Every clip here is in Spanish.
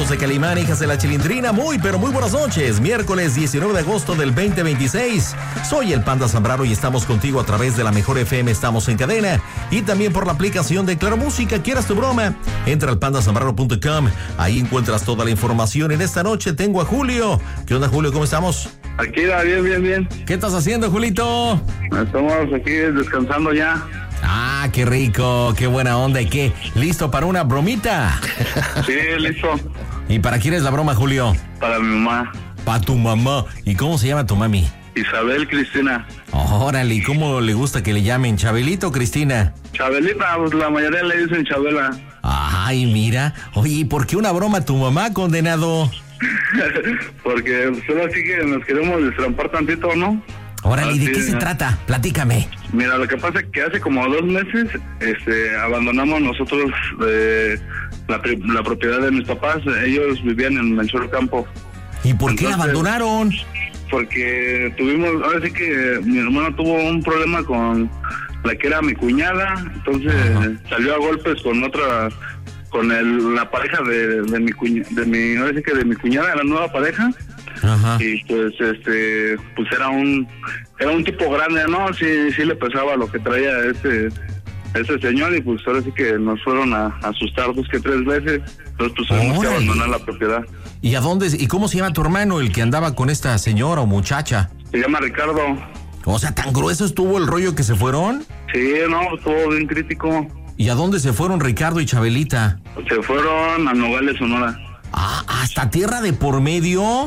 hijos de Calimán, hijas de la Chilindrina, muy pero muy buenas noches. Miércoles 19 de agosto del 2026. Soy el Panda Zambrano y estamos contigo a través de la Mejor FM, estamos en cadena. Y también por la aplicación de Claro Música. ¿Quieras tu broma? Entra al pandazambrano.com. Ahí encuentras toda la información. En esta noche tengo a Julio. ¿Qué onda, Julio? ¿Cómo estamos? Aquí, bien. ¿Qué estás haciendo, Julito? Estamos aquí descansando ya. Ah, qué rico, qué buena onda. ¿Y qué? ¿Listo para una bromita? Sí, listo. ¿Y para quién es la broma, Julio? Para mi mamá. Para tu mamá. ¿Y cómo se llama tu mami? Isabel Cristina. Órale, ¿y cómo le gusta que le llamen? ¿Chabelito o Cristina? Chabelita, pues la mayoría le dicen Chabela. Ay, mira. Oye, ¿y por qué una broma a tu mamá, condenado? Porque solo así que nos queremos destrampar tantito, ¿no? Órale, ¿y de qué se trata? Platícame. Mira, lo que pasa es que hace como 2 meses abandonamos nosotros la propiedad de mis papás. Ellos vivían en Melchor Campo. ¿Y por qué la abandonaron? Porque ahora sí que mi hermano tuvo un problema con la que era mi cuñada, entonces salió a golpes con la pareja de mi cuñada, la nueva pareja. Ajá. Y pues pues era un tipo grande, ¿no? Sí le pesaba lo que traía ese señor, y pues ahora sí que nos fueron a asustar 2 que 3 veces. Entonces pues tuvimos que abandonar la propiedad. ¿Y a dónde? ¿Y cómo se llama tu hermano, el que andaba con esta señora o muchacha? Se llama Ricardo. O sea, ¿tan grueso estuvo el rollo que se fueron? Sí, no, estuvo bien crítico. ¿Y a dónde se fueron Ricardo y Chabelita? Se fueron a Nogales, Sonora. Ah, ¿hasta tierra de por medio?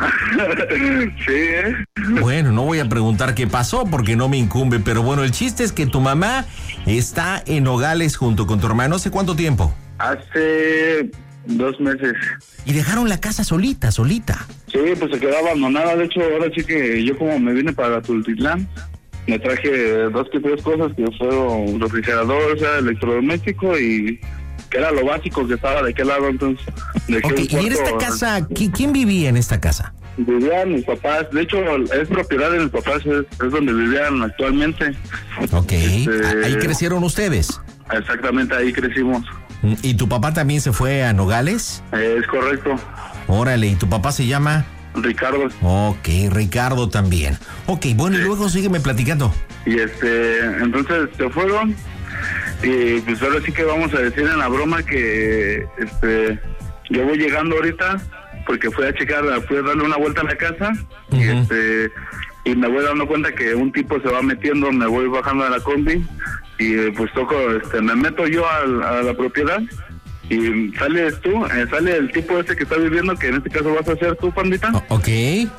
Sí, Bueno, no voy a preguntar qué pasó porque no me incumbe, pero bueno, el chiste es que tu mamá está en Nogales junto con tu hermano. ¿Hace cuánto tiempo? Hace 2 meses. Y dejaron la casa solita. Sí, pues se quedó abandonada. De hecho, ahora sí que yo como me vine para Tultitlán, me traje 2 que 3 cosas que fueron refrigerador, o sea, electrodoméstico, y que era lo básico que estaba de aquel lado. Entonces okay, y en esta casa, ¿quién vivía en esta casa? Vivían mis papás. De hecho, es propiedad de mis papás, es donde vivían actualmente. Ok, ¿ahí crecieron ustedes? Exactamente, ahí crecimos. ¿Y tu papá también se fue a Nogales? Es correcto. Órale, ¿y tu papá se llama? Ricardo. Ok, Ricardo también. Ok, bueno, y luego sígueme platicando. Y entonces se fueron, y pues ahora sí que vamos a decir en la broma que yo voy llegando ahorita porque fui a darle una vuelta a la casa. Y me voy dando cuenta que un tipo se va metiendo, me voy bajando de la combi y pues me meto yo a la propiedad, y sales tú, sale el tipo que está viviendo, que en este caso vas a ser tú, pandita. Ok. Y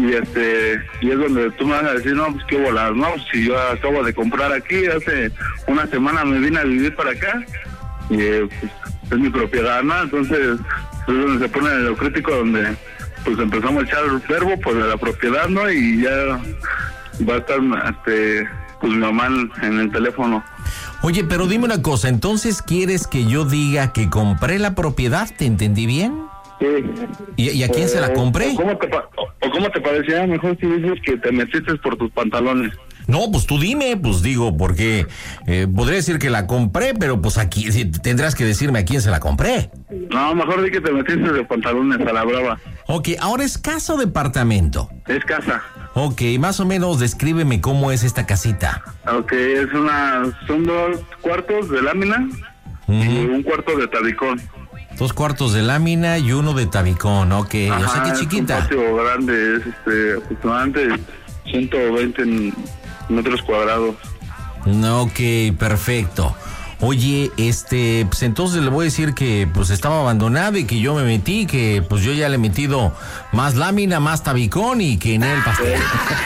es donde tú me vas a decir, no, pues qué volar, no, si yo acabo de comprar aquí, hace una semana me vine a vivir para acá, y pues es mi propiedad, ¿no? Entonces es donde se pone lo crítico, donde pues empezamos a echar el verbo por la propiedad, ¿no? Y ya va a estar pues mi mamá en el teléfono. Oye, pero dime una cosa, ¿entonces quieres que yo diga que compré la propiedad? ¿Te entendí bien? Sí. ¿Y a quién se la compré? ¿Cómo te parecía mejor si dices que te metiste por tus pantalones? No, pues tú dime, pues digo, porque podría decir que la compré, pero pues aquí tendrás que decirme a quién se la compré. No, mejor di que te metiste de pantalones a la brava. Ok, ahora, ¿es casa o departamento? Es casa. Ok, más o menos descríbeme cómo es esta casita. Ok, son 2 cuartos de lámina y 1 cuarto de tabicón. 2 cuartos de lámina y 1 de tabicón, ok. Ajá, o sea que chiquita. Es un patio grande, es aproximadamente 120 metros cuadrados. Ok, perfecto. Oye, pues entonces le voy a decir que pues estaba abandonado y que yo me metí, que pues yo ya le he metido más lámina, más tabicón y que en el pastel.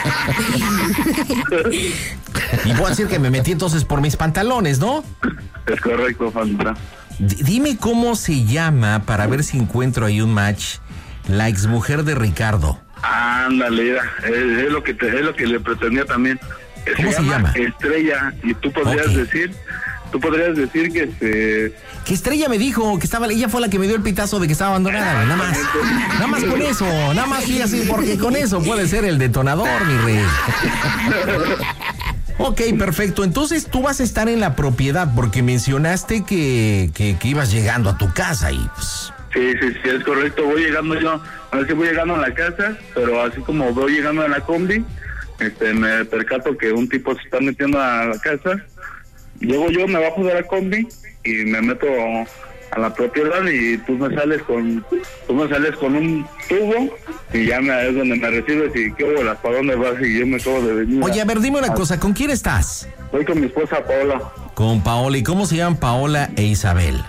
Y voy a decir que me metí entonces por mis pantalones, ¿no? Es correcto, Fanta. Dime cómo se llama para ver si encuentro ahí un match, la exmujer de Ricardo. Ándale, es lo que le pretendía también. ¿Cómo se llama? Estrella, y tú podrías decir que Que Estrella me dijo que ella fue la que me dio el pitazo de que estaba abandonada, nada más con eso, nada más sí así, porque con eso puede ser el detonador, mi rey. Ok, perfecto, entonces tú vas a estar en la propiedad, porque mencionaste que ibas llegando a tu casa y pues... Sí, es correcto. Voy llegando a ver si voy llegando a la casa, pero así como voy llegando a la combi, me percato que un tipo se está metiendo a la casa. Llego yo, me bajo de la combi y me meto a la propiedad y tú me sales con un tubo y ya es donde me recibes y ¿qué bolas? ¿Para dónde vas? Y yo me acabo de venir. Oye, a ver, dime una cosa, ¿con quién estás? Voy con mi esposa Paola. Con Paola. ¿Y cómo se llaman Paola e Isabel?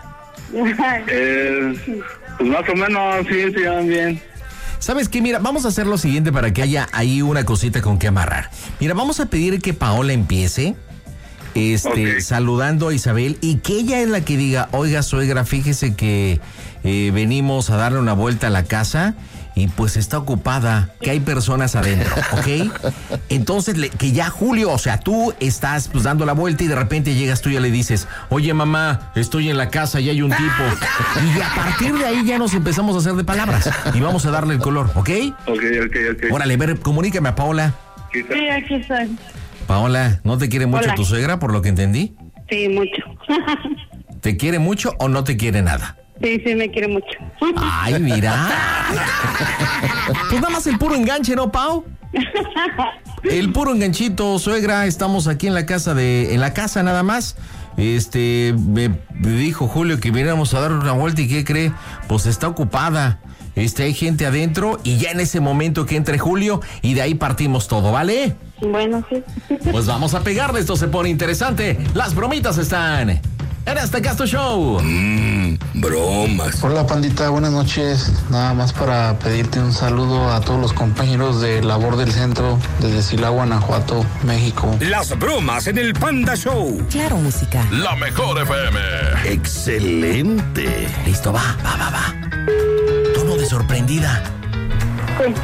Pues más o menos, sí, se llaman bien. ¿Sabes qué? Mira, vamos a hacer lo siguiente para que haya ahí una cosita con que amarrar. Mira, vamos a pedir que Paola empiece okay, saludando a Isabel y que ella es la que diga, oiga, suegra, fíjese que venimos a darle una vuelta a la casa y pues está ocupada, que hay personas adentro, ¿ok? Entonces, que ya Julio, o sea, tú estás pues dando la vuelta y de repente llegas tú y ya le dices, oye mamá, estoy en la casa y hay un tipo. Y a partir de ahí ya nos empezamos a hacer de palabras y vamos a darle el color, ¿ok? Ok. Órale, ver, comunícame a Paola. Sí, aquí estoy. Paola, ¿no te quiere mucho tu suegra, por lo que entendí? Sí, mucho. ¿Te quiere mucho o no te quiere nada? Sí, me quiere mucho. Ay, mira. Pues nada más el puro enganche, ¿no, Pau? El puro enganchito, suegra, estamos aquí en la casa nada más. Me dijo Julio que viniéramos a dar una vuelta y ¿qué cree? Pues está ocupada. Hay gente adentro y ya en ese momento que entre Julio y de ahí partimos todo, ¿vale? Bueno, sí. Pues vamos a pegarle, esto se pone interesante. Las bromitas están en este Casto Show. Bromas. Hola, pandita, buenas noches. Nada más para pedirte un saludo a todos los compañeros de labor del centro desde Silao, Guanajuato, México. Las bromas en el Panda Show. Claro, música. La mejor FM. Excelente. Listo, va. Tono de sorprendida. Sí.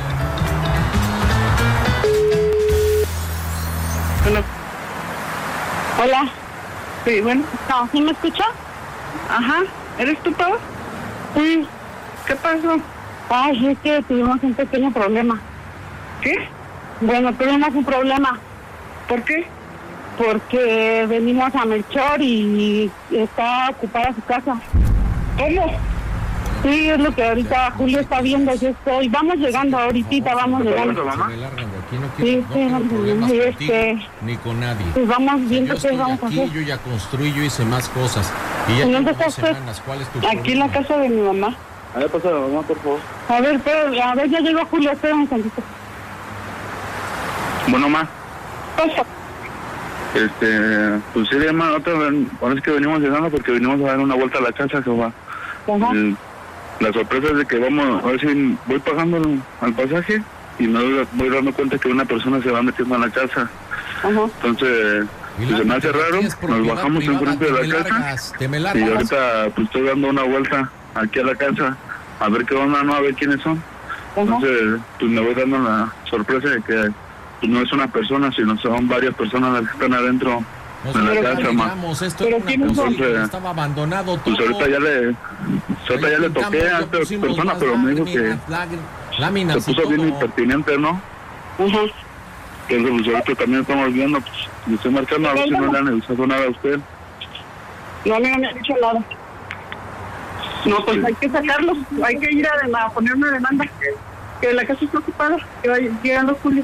Hola. Sí, bueno. No, ¿sí me escucha? Ajá. ¿Eres tú, Pau? Sí. ¿Qué pasó? Ay, es que tuvimos un pequeño problema. ¿Qué? Bueno, tuvimos un problema. ¿Por qué? Porque venimos a Melchor y está ocupada su casa. ¿Cómo? Sí, es lo que ahorita Julio está viendo. Vamos llegando ahorita, vamos llegando. ¿Mamá? Sí, Ni con nadie. Pues vamos viendo qué vamos a hacer. Yo ya construí, yo hice más cosas. Y ya ¿dónde está usted? ¿Cuál es tu Aquí en la casa de mi mamá. A ver, pasa a la mamá, por favor. A ver, ya llegó Julio, espera un tantito. Bueno, ma. Pasa. Pues sí, ma, ahora es que venimos llegando porque venimos a dar una vuelta a la casa, que va. Ajá. La sorpresa es de que vamos, a ver si voy pagando al pasaje y me voy dando cuenta que una persona se va metiendo a la casa. Ajá. Entonces, pues se me hace raro, nos bajamos enfrente de la casa y ahorita pues estoy dando una vuelta aquí a la casa a ver qué onda, no, a ver quiénes son. Ajá. Entonces, pues me voy dando la sorpresa de que pues, no es una persona, sino son varias personas las que están adentro de la casa, ma. Estaba abandonado todo. Pues ahorita ya le toqué a esta persona, pero me dijo que se puso bien impertinente, ¿no? Ajá. Entonces, pues ahorita también estamos viendo, pues le estoy marcando a ver si no le han avisado nada a usted. No, a mí no me ha dicho nada. No, pues hay que sacarlo, hay que ir a poner una demanda. Que la casa está ocupada, que va llegando Julio.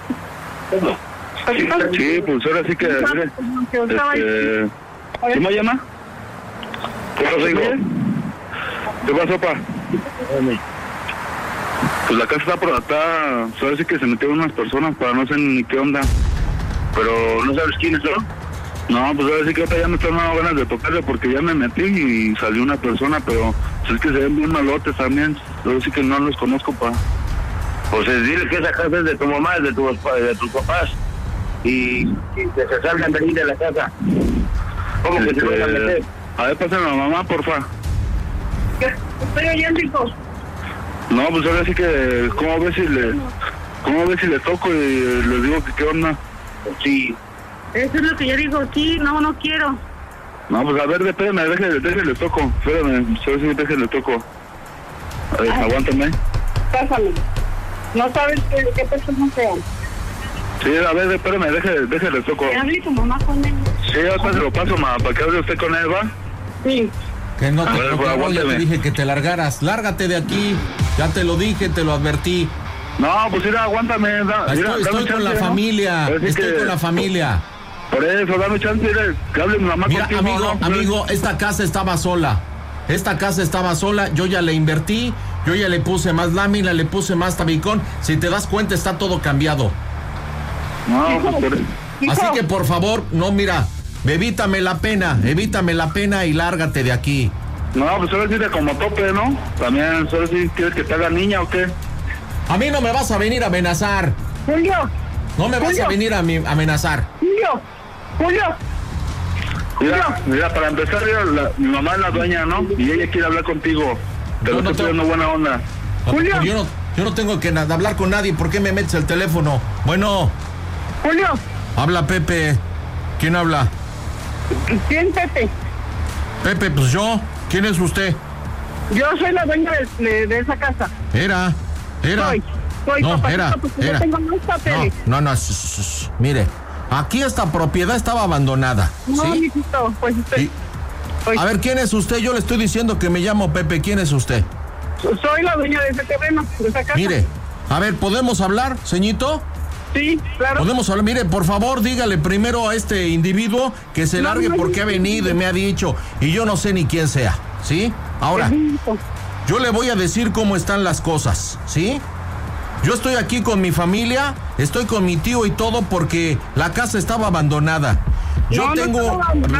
Sí, pues ahora sí que... ¿Qué me llama? ¿Qué pasó, hijo? ¿Qué pasó, pa? Pues la casa está por acá, ahora sí que se metieron unas personas para no sé ni qué onda. Pero no sabes quiénes son. No, pues ahora sí que ahorita ya me están dando ganas de tocarle porque ya me metí y salió una persona, pero pues es que se ven bien malotes también. Ahora sí que no los conozco, pa. Pues dile que esa casa es de tu mamá, es de tus papás. Y que se salgan de ahí de la casa. ¿Cómo que se van a meter? A ver, pásame a la mamá, porfa. ¿Qué? Estoy oyendo, hijo. No, pues ahora sí que, ¿cómo ves si le toco y les digo que qué onda? Sí. Eso es lo que yo digo, sí, no quiero. No, pues a ver, espérame, déjale toco. Espérame, déjale toco. A ver, aguántame. Pásame. No sabes qué personas sean. Sí, a ver, espérame, déjale toco. Que hable tu mamá con él. Sí, ahorita se lo paso, ma, para que hable usted con él, ¿va? Sí. Que no te ver, preocupes, ya te aguántame. dije que te largaras. Lárgate de aquí. Ya te lo dije, te lo advertí. No, pues mira, aguántame. Estoy con la familia. Estoy con la familia. Por eso, dame chance, mira, que hable mi mamá Mira, contigo, amigo, esta casa estaba sola. Yo ya le invertí, yo ya le puse más lámina, le puse más tabicón. Si te das cuenta, está todo cambiado. No, pues, Así que por favor, no, mira, evítame la pena y lárgate de aquí. no, pues solo decirte como tope, ¿no? También, solo si quieres que te haga niña o qué. A mí no me vas a venir a amenazar. Julio. No me vas a venir a amenazar. Julio. Mira, para empezar, mi mamá es la dueña, ¿no? Y ella quiere hablar contigo. Pero no estoy pidiendo buena onda. Julio. Yo no tengo que hablar con nadie. ¿Por qué me metes el teléfono? Bueno. Julio. Habla Pepe. ¿Quién habla? ¿Quién, Pepe? Pepe, pues yo. ¿Quién es usted? Yo soy la dueña de esa casa. Era. Soy No, papacito, era. porque yo tengo más papeles. No. Mire, aquí esta propiedad estaba abandonada. No, ¿sí? mijito, pues usted. A ver, ¿quién es usted? Yo le estoy diciendo que me llamo Pepe. ¿Quién es usted? Soy la dueña de ese terreno, de esa casa. Mire, a ver, ¿podemos hablar, ceñito? Sí, claro. Podemos hablar. Mire, por favor, dígale primero a este individuo que se largue porque ha venido y me ha dicho. Y yo no sé ni quién sea, ¿sí? Ahora, yo le voy a decir cómo están las cosas, ¿sí? Yo estoy aquí con mi familia, estoy con mi tío y todo porque la casa estaba abandonada. Yo tengo...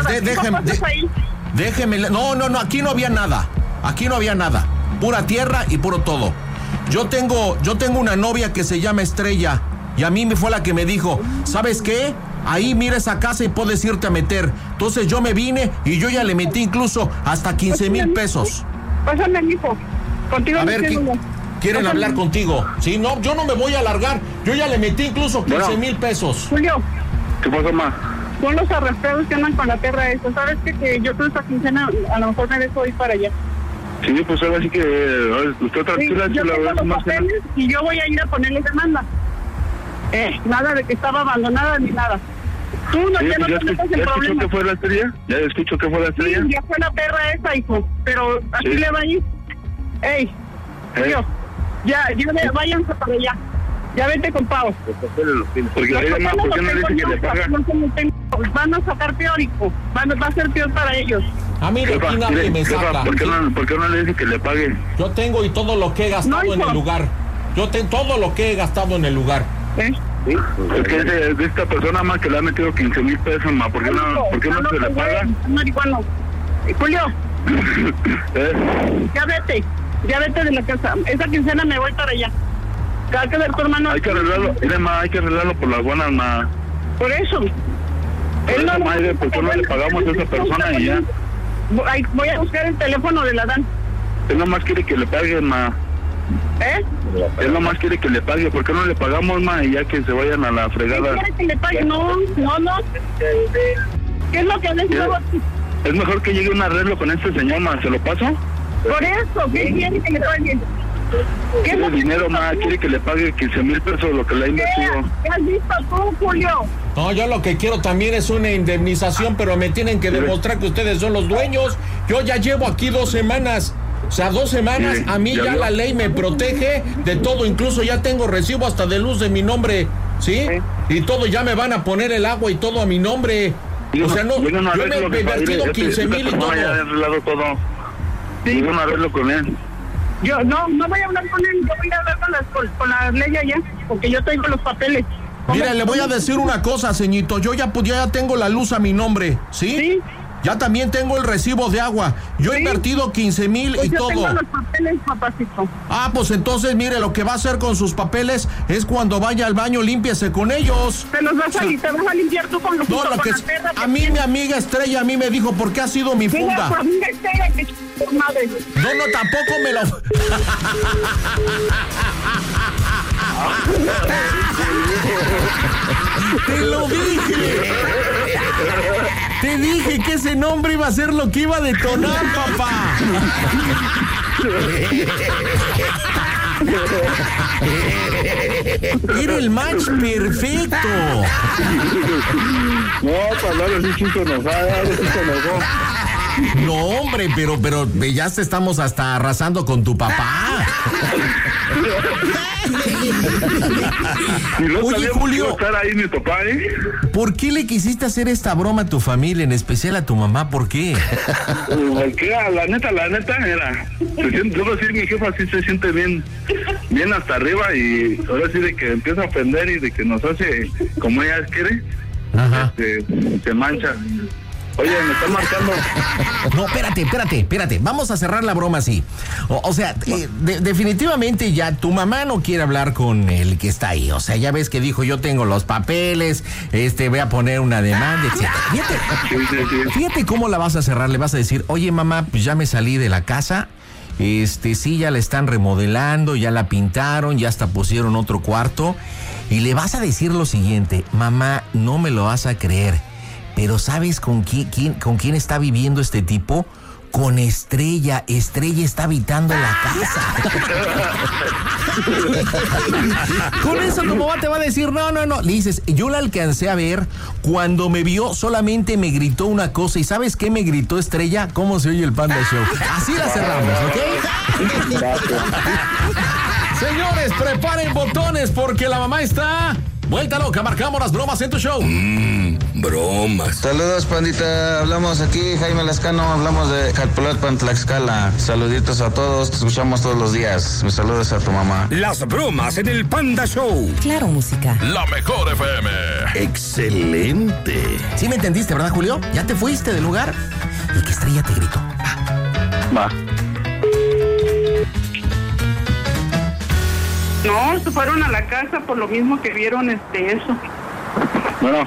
Déjeme... No, aquí no había nada. Aquí no había nada. Pura tierra y puro todo. Yo tengo una novia que se llama Estrella y a mí me fue la que me dijo, ¿sabes qué? Ahí mira esa casa y puedes irte a meter. Entonces yo me vine y yo ya le metí incluso hasta 15,000 pesos. Pásame, mijo. Contigo. A ver, ¿quieren hablar contigo? Sí, no, yo no me voy a alargar. Yo ya le metí incluso 15,000 pesos. Julio. ¿Qué pasó, ma? Son los arrastrados que andan con la tierra esa. ¿Sabes qué? Que yo creo que esta quincena a lo mejor me dejo ir para allá. Sí, pues ahora sí que usted tranquila, yo tengo los papeles y yo voy a ir a ponerle demanda. Nada de que estaba abandonada ni nada. Tú no, sí, ya no te metas en problemas. ¿Ya escuchó que fue la Estrella? ¿Ya escuchó que fue la Estrella? Sí, ya fue la perra esa, hijo. Pero así le va a ir. Ey, tío, ya váyanse para allá. Ya vete con Pau. Porque además, ¿por qué no le dice que le paga? Van a sacar peor, hijo. Va a ser peor para ellos. A mí de aquí nadie me saca. ¿Por qué no le dice que le pague? Yo tengo y todo lo que he gastado en el lugar. Yo tengo todo lo que he gastado en el lugar. Sí, es que de esta persona más que le ha metido 15,000 pesos, ma. ¿Por qué no se le paga? Marihuano. Julio. Ya vete de la casa. Esa quincena me voy para allá. Hay que ver tu hermano. Hay que arreglarlo por las buenas, ma. Por eso. ¿Por qué no le pagamos a esa persona y ya? Voy a buscar el teléfono de la Dan. Él nomás quiere que le paguen, ma. Él nomás quiere que le pague. ¿Por qué no le pagamos, ma? Y ya que se vayan a la fregada. ¿Él quiere que le pague? No. ¿Qué es lo que les digo? Es mejor que llegue un arreglo con este señor, ma. ¿Se lo paso? Por eso, ¿qué quiere que le pague? ¿Qué es el dinero, ma? Quiere que le pague 15,000 pesos lo que le ha invertido. ¿Qué has visto tú, Julio? No, yo lo que quiero también es una indemnización, pero me tienen que demostrar que ustedes son los dueños. Yo ya llevo aquí 2 semanas. O sea, 2 semanas, a mí ya la ley me protege de todo, incluso ya tengo recibo hasta de luz de mi nombre, ¿sí? Y todo, ya me van a poner el agua y todo a mi nombre. O sea, no, yo me he invertido 15,000 y todo. Ya he arreglado todo. Sí. Yo no arreglo con él. Yo no voy a hablar con él, yo voy a hablar con la ley allá, porque yo tengo los papeles. Mira, le voy a decir una cosa, ceñito, yo ya tengo la luz a mi nombre, ¿sí? Sí. Ya también tengo el recibo de agua. Yo he invertido 15,000 y todo. Yo tengo los papeles, papacito. Ah, pues entonces, mire, lo que va a hacer con sus papeles es cuando vaya al baño, límpiese con ellos. Te los vas a limpiar tú con los no, lo que a mí, mi amiga Estrella, a mí me dijo, ¿por qué ha sido mi funda? Mira, amiga Estrella, que madre. No, tampoco me lo... ¡Te lo dije! Te dije que ese nombre iba a ser lo que iba a detonar, papá. Era el match perfecto. No, para hablar así, chico enojado, chico enojó. No, hombre, pero ya estamos hasta arrasando con tu papá. Oye, Julio, estar ahí mi papá, ¿por qué le quisiste hacer esta broma a tu familia, en especial a tu mamá? ¿Por qué? Porque la neta era. Yo sí, mi jefa sí se siente bien hasta arriba y ahora sí de que empieza a ofender y de que nos hace como ella quiere. Ajá. Se mancha. Oye, me está marcando. No, espérate. Vamos a cerrar la broma así. O sea, definitivamente ya tu mamá no quiere hablar con el que está ahí. O sea, ya ves que dijo, yo tengo los papeles, voy a poner una demanda, etc. Fíjate cómo la vas a cerrar. Le vas a decir, oye, mamá, pues ya me salí de la casa. Sí, ya la están remodelando, ya la pintaron, ya hasta pusieron otro cuarto. Y le vas a decir lo siguiente, mamá, no me lo vas a creer. Pero ¿sabes con quién está viviendo este tipo? Con Estrella. Estrella está habitando la casa. Con eso tu mamá te va a decir, no. Le dices, yo la alcancé a ver. Cuando me vio, solamente me gritó una cosa. ¿Y sabes qué me gritó Estrella? ¿Cómo se oye el Panda Show? Así la cerramos, ¿ok? Señores, preparen botones porque la mamá está... Vuelta loca, marcamos las bromas en tu show. Bromas. Saludos, pandita. Hablamos aquí, Jaime Lascano. Hablamos de Calpulalpan, Tlaxcala. Saluditos a todos. Te escuchamos todos los días. Me saludas a tu mamá. Las bromas en el Panda Show. Claro, música. La mejor FM. Excelente. ¿Sí me entendiste, verdad, Julio? ¿Ya te fuiste del lugar? Y que Estrella te gritó. Va. No, se fueron a la casa por lo mismo que vieron eso. Bueno.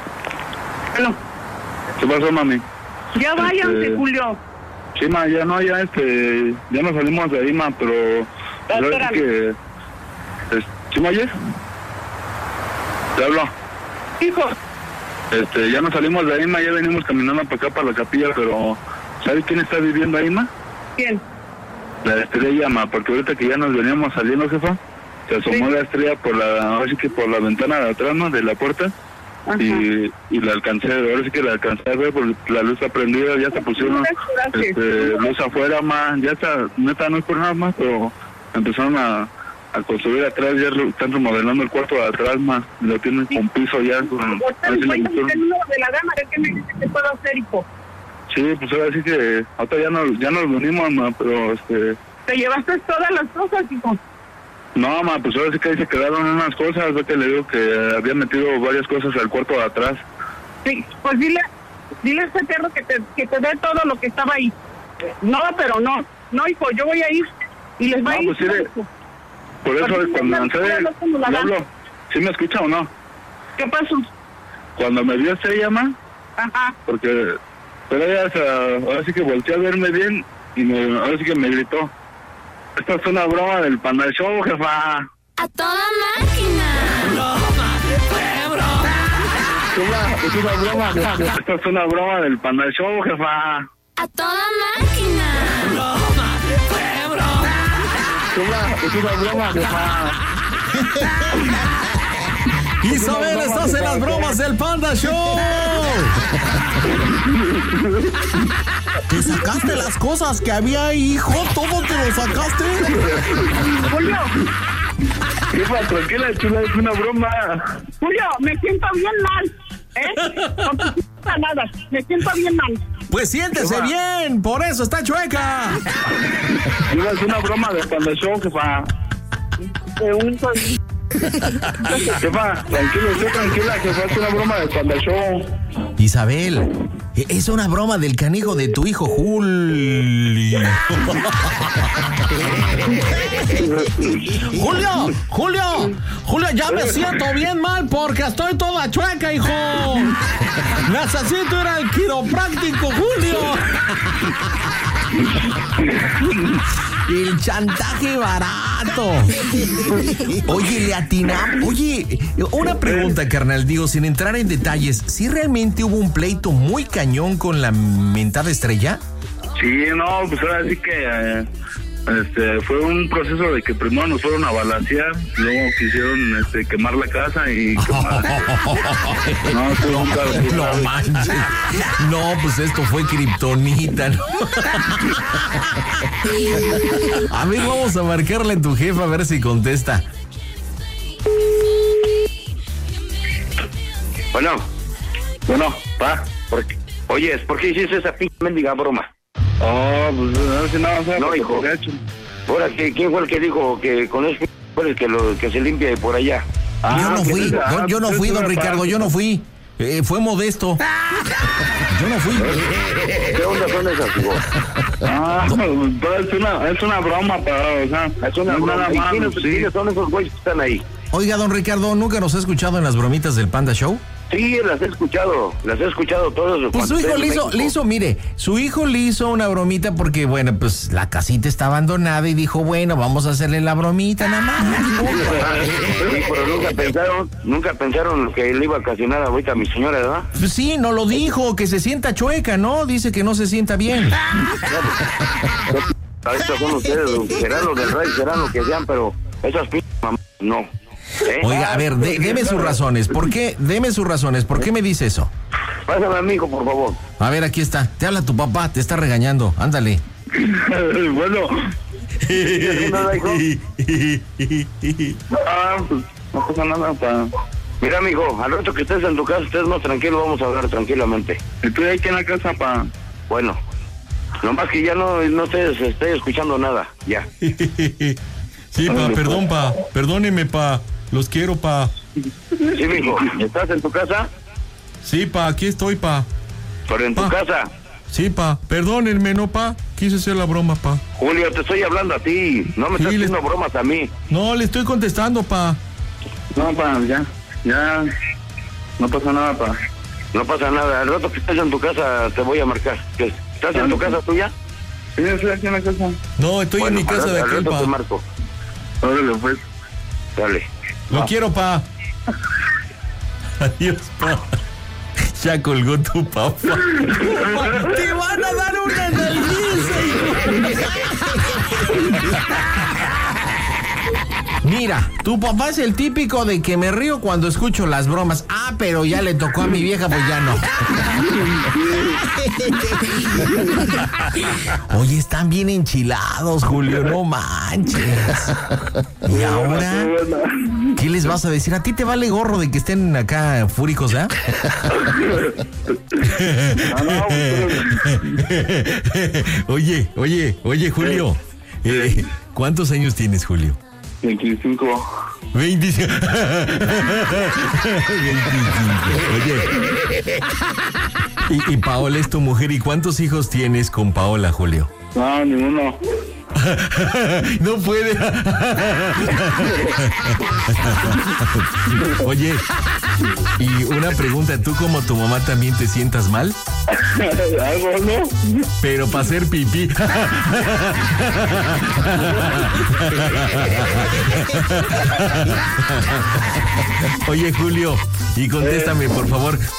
¿Qué pasó, mami? Ya váyanse, Julio. Sí, ma, ya nos salimos de ahí, ma, pero... Espérame. Que, ¿sí me oyes? ¿Te hablo? Hijo. Ya nos salimos de ahí, ma, ya venimos caminando para acá, para la capilla, pero... ¿Sabes quién está viviendo ahí, ma? ¿Quién? La Estrella, ma, porque ahorita que ya nos veníamos saliendo, jefa, se asomó la Estrella por la ventana de atrás, ¿no? De la puerta. Ajá. Y la alcancé, ahora sí que la alcancé a ver porque la luz está prendida, ya se pusieron luz afuera, ma, ya está, neta no es por nada más, pero empezaron a construir atrás, ya están remodelando el cuarto de atrás, ma, lo tienen con piso ya. De la gana, ¿qué puedo hacer, hijo? Sí, pues ahora sí que, ahorita ya nos venimos, ma, pero ¿Te llevaste todas las cosas, hijo? No, ma, pues ahora sí que ahí se quedaron unas cosas, que le digo que había metido varias cosas al cuarto de atrás. Sí, pues dile a ese perro que te dé todo lo que estaba ahí. No, pero no, hijo, yo voy a ir y les va a ir. Pues sí, por eso es cuando hablo, ¿sí me escucha o no? ¿Qué pasó? Cuando me vio Estrella, ma, ajá, porque, pero ella ahora sí que volteó a verme bien y ahora sí que me gritó. Esta es una broma del Panda Show, jefa. ¡A toda máquina! Es una broma, jefa. Esta es una broma del Panda Show, jefa. ¡A toda máquina! Es una broma, jefa. Isabel, estás en las bromas del Panda Show. ¿Te sacaste las cosas que había ahí, hijo? ¿Todo te lo sacaste? Julio. Jefa, tranquila, chula, es una broma. Julio, me siento bien mal, No pasa nada, me siento bien mal. Pues siéntese bien, por eso está chueca. Es una broma del Panda Show, jefa. Jefa, tranquila, esté tranquila, jefa, es una broma del Panda Show. Isabel, es una broma del canijo de tu hijo Julio. Julio, ya me siento bien mal porque estoy toda chueca, hijo. Necesito ir al quiropráctico, Julio. El chantaje barato. Oye, le atinamos. Oye, una pregunta, carnal. Digo, sin entrar en detalles, ¿sí realmente hubo un pleito muy cañón con la mentada Estrella? Sí, no, pues ahora sí que fue un proceso de que primero nos fueron a balacear, luego quisieron quemar la casa y quemar. No manches. No, pues esto fue kriptonita, ¿no? A ver, vamos a marcarle a tu jefa a ver si contesta. Bueno, pa, oye, ¿por qué hiciste esa pinche mendiga broma? Pues no sé nada, no, hijo. Ahora, ¿quién fue el que dijo que con eso fue el que se limpia de por allá? Yo no fui, don Ricardo, yo no fui. Fue Modesto. Yo no fui. ¿Qué onda son esas, hijo? Es una broma, o sea, es una broma. ¿Quiénes son esos güeyes que están ahí? Oiga, don Ricardo, ¿nunca nos ha escuchado en las bromitas del Panda Show? Sí, las he escuchado todos. Pues su hijo le hizo, mire, su hijo le hizo una bromita porque, bueno, pues la casita está abandonada y dijo, bueno, vamos a hacerle la bromita nada más. Sí, pero nunca pensaron que le iba a ocasionar ahorita a mi señora, ¿verdad? Pues sí, no lo dijo, que se sienta chueca, ¿no? Dice que no se sienta bien. Estos son ustedes, serán los del rey, serán lo que sean, pero esas p*** no. Oiga, a ver, deme sus razones. ¿Por qué? Deme sus razones. ¿Por qué me dice eso? Pásame a mi hijo, por favor. A ver, aquí está. Te habla tu papá, te está regañando. Ándale. Bueno. ¿Nada, hijo? Pues no pasa nada, pa. Mira, mijo, al rato que estés en tu casa, estés más tranquilo, vamos a hablar tranquilamente. Estoy aquí en la casa, pa. Bueno, nomás que ya no se esté escuchando nada, ya. Sí, pa, perdón, pa. Perdóneme, pa. Los quiero, pa. Sí, mijo, ¿estás en tu casa? Sí, pa, aquí estoy, pa. ¿Pero en tu casa? Sí, pa. Perdónenme, ¿no, pa? Quise hacer la broma, pa. Julio, te estoy hablando a ti. No me estás haciendo bromas a mí. No, le estoy contestando, pa. No, pa, ya. No pasa nada, pa. No pasa nada. Al rato que estés en tu casa te voy a marcar. ¿Estás en tu casa tuya? Sí, estoy aquí en la casa. No, estoy en mi casa de aquel, pa. Te marco. Órale, pues. Dale. Lo quiero, pa. Adiós, pa. Ya colgó tu papá. Te van a dar una nalguiza, hijo. Mira, tu papá es el típico de que me río cuando escucho las bromas. Ah, pero ya le tocó a mi vieja, pues ya no. Oye, están bien enchilados, Julio, no manches. ¿Y ahora? ¿Qué les vas a decir? ¿A ti te vale gorro de que estén acá fúricos, eh? Oye, Julio. ¿Cuántos años tienes, Julio? 25. 25. Oye. Y Paola es tu mujer. ¿Y cuántos hijos tienes con Paola, Julio? No, ninguno. No puede. Oye, y una pregunta, ¿tú como tu mamá también te sientas mal? Algo, ¿no? Pero para hacer pipí. Oye, Julio, y contéstame, por favor.